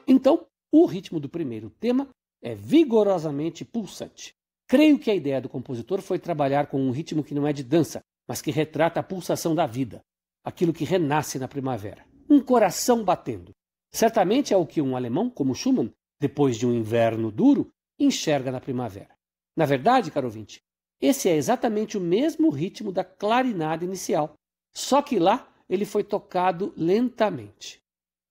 Então, o ritmo do primeiro tema é vigorosamente pulsante. Creio que a ideia do compositor foi trabalhar com um ritmo que não é de dança, mas que retrata a pulsação da vida, aquilo que renasce na primavera. Um coração batendo. Certamente é o que um alemão como Schumann, depois de um inverno duro, enxerga na primavera. Na verdade, caro ouvinte, esse é exatamente o mesmo ritmo da clarinada inicial, só que lá ele foi tocado lentamente.